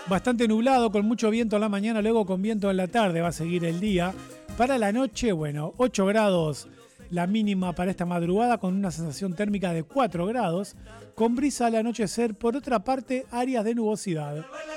Bastante nublado, con mucho viento en la mañana, luego con viento en la tarde va a seguir el día. Para la noche, bueno, 8 grados la mínima para esta madrugada, con una sensación térmica de 4 grados, con brisa al anochecer. Por otra parte, áreas de nubosidad.